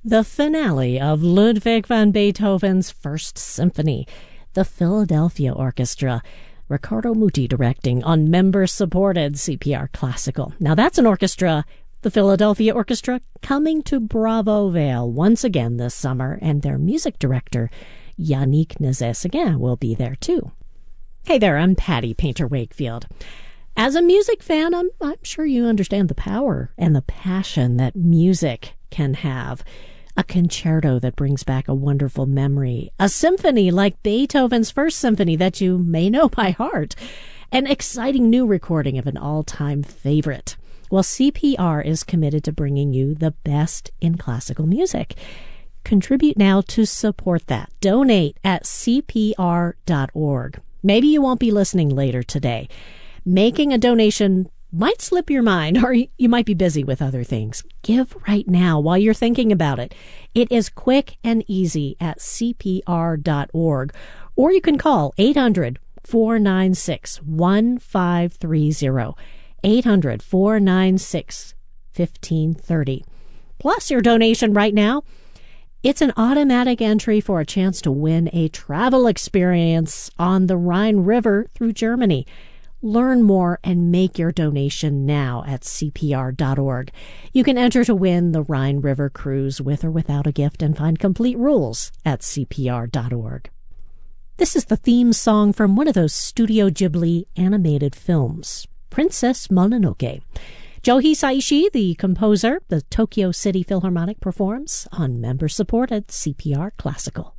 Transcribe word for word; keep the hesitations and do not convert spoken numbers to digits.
The finale of Ludwig van Beethoven's First Symphony, the Philadelphia Orchestra, Riccardo Muti directing on member-supported C P R Classical. Now that's an orchestra, the Philadelphia Orchestra, coming to Bravo Vale once again this summer, and their music director, Yannick Nézet-Séguin, will be there too. Hey there, I'm Patty Painter Wakefield. As a music fan, I'm, I'm sure you understand the power and the passion that music can have. A concerto that brings back a wonderful memory. A symphony like Beethoven's First Symphony that you may know by heart. An exciting new recording of an all-time favorite. Well, C P R is committed to bringing you the best in classical music. Contribute now to support that. Donate at C P R dot org. Maybe you won't be listening later today. Making a donation might slip your mind, or you might be busy with other things. Give right now while you're thinking about it. It is quick and easy at C P R dot org, or you can call eight hundred, four nine six, one five three zero, eight hundred, four nine six, one five three zero. Plus your donation right now, it's an automatic entry for a chance to win a travel experience on the Rhine River through Germany. Learn more and make your donation now at C P R dot org. You can enter to win the Rhine River cruise with or without a gift and find complete rules at C P R dot org. This is the theme song from one of those Studio Ghibli animated films, Princess Mononoke. Joe Hisaishi, the composer, the Tokyo City Philharmonic, performs on member-supported C P R Classical.